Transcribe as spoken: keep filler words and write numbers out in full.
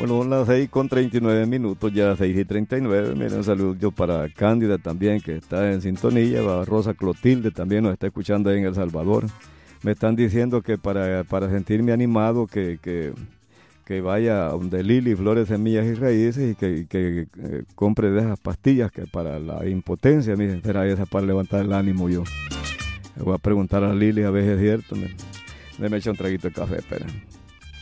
Bueno, son las seis con treinta y nueve minutos, ya seis y treinta y nueve. Miren, un saludo yo para Cándida también, que está en sintonía. Va Rosa Clotilde también nos está escuchando ahí en El Salvador. Me están diciendo que para, para sentirme animado, que, que, que vaya donde Lili, Flores, Semillas y Raíces, y que, y que eh, compre de esas pastillas que para la impotencia. Me dicen, será esa para levantar el ánimo yo. Le voy a preguntar a Lili a ver si es cierto. Me, me echa un traguito de café, espera.